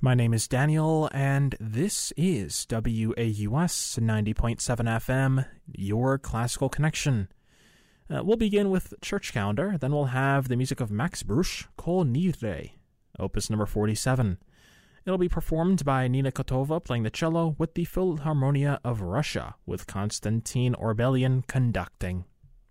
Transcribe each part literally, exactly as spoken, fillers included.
My name is Daniel, and this is W A U S ninety point seven F M, your classical connection. Uh, we'll begin with church calendar, then we'll have the music of Max Bruch, Kol Nidre, opus number forty-seven. It'll be performed by Nina Kotova playing the cello with the Philharmonia of Russia, with Konstantin Orbelian conducting.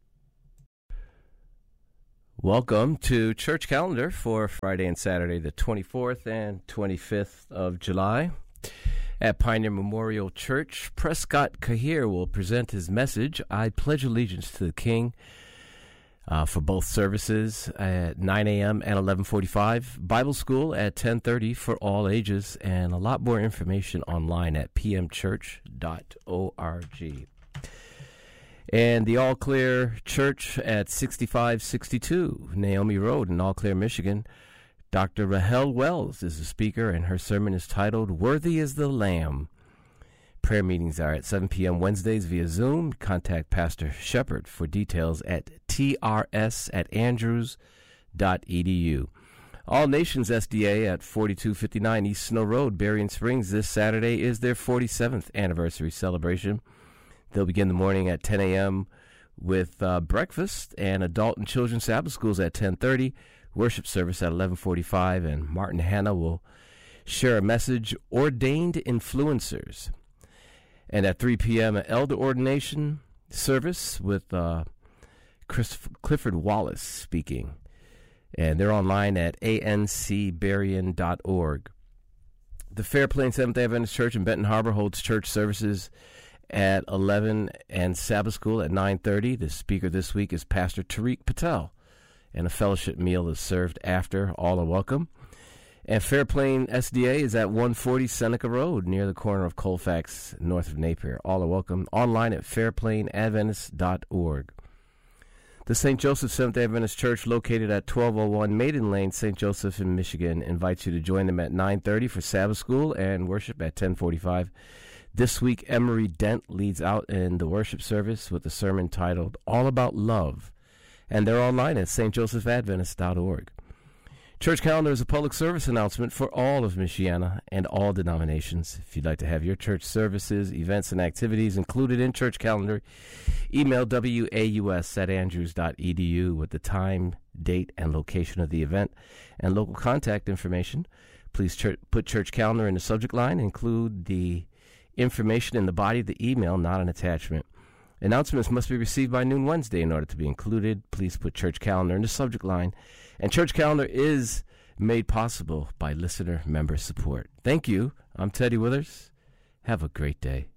Welcome to Church Calendar for Friday and Saturday, the twenty-fourth and twenty-fifth of July. At Pioneer Memorial Church, Prescott Kahir will present his message, I Pledge Allegiance to the King, uh, for both services at nine a.m. and eleven forty-five. Bible School at ten thirty for all ages, and a lot more information online at p m church dot org. And the All Clear Church at sixty-five sixty-two Naomi Road in All Clear, Michigan. Doctor Rahel Wells is the speaker, and her sermon is titled, Worthy is the Lamb. Prayer meetings are at seven p.m. Wednesdays via Zoom. Contact Pastor Shepard for details at t r s at andrews dot e d u. All Nations S D A at forty-two fifty-nine East Snow Road, Berrien Springs. This Saturday is their forty-seventh anniversary celebration. They'll begin the morning at ten a.m. with uh, breakfast and adult and children's Sabbath schools at ten thirty, worship service at eleven forty-five, and Martin Hanna will share a message, Ordained Influencers. And at three p.m., an elder ordination service with uh, Chris, Clifford Wallace speaking. And they're online at a n c berrien dot org. The Fairplain Seventh Day Adventist Church in Benton Harbor holds church services at eleven and Sabbath school at nine thirty. The speaker this week is Pastor Tariq Patel, and a fellowship meal is served after. All are welcome. And Fairplain S D A is at one forty Seneca Road, near the corner of Colfax, north of Napier. All are welcome. Online at fairplain adventist dot org. The Saint Joseph Seventh-day Adventist Church, located at twelve oh one Maiden Lane, Saint Joseph in Michigan, invites you to join them at nine thirty for Sabbath school and worship at ten forty-five. This week, Emery Dent leads out in the worship service with a sermon titled All About Love, and they're online at st joseph adventist dot org. Church Calendar is a public service announcement for all of Michiana and all denominations. If you'd like to have your church services, events, and activities included in Church Calendar, email w a u s at andrews dot e d u with the time, date, and location of the event and local contact information. Please ch- put Church Calendar in the subject line. Include the information in the body of the email, not an attachment. Announcements must be received by noon Wednesday in order to be included. Please put Church Calendar in the subject line. And Church Calendar is made possible by listener member support. Thank you. I'm Teddy Withers. Have a great day.